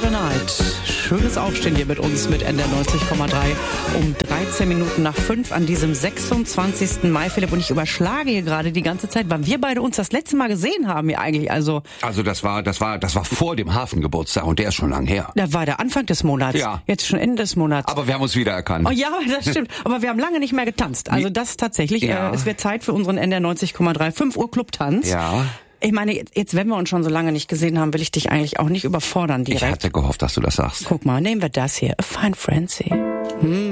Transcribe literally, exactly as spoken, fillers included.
the Night. Schönes Aufstehen hier mit uns mit N D R neunzig Komma drei um dreizehn Minuten nach fünf an diesem sechsundzwanzigsten Mai, Philipp. Und ich überschlage hier gerade die ganze Zeit, wann wir beide uns das letzte Mal gesehen haben hier eigentlich. Also, also das war, das war, das war vor dem Hafengeburtstag und der ist schon lang her. Da war der Anfang des Monats. Ja. Jetzt schon Ende des Monats. Aber wir haben uns wiedererkannt. Oh ja, das stimmt. Aber wir haben lange nicht mehr getanzt. Also das tatsächlich. Ja. Äh, es wird Zeit für unseren N D R neunzig Komma drei fünf Uhr Clubtanz. Ja. Ich meine, jetzt, jetzt, wenn wir uns schon so lange nicht gesehen haben, will ich dich eigentlich auch nicht überfordern direkt. Ich hatte gehofft, dass du das sagst. Guck mal, nehmen wir das hier. A Fine Frenzy. Hm.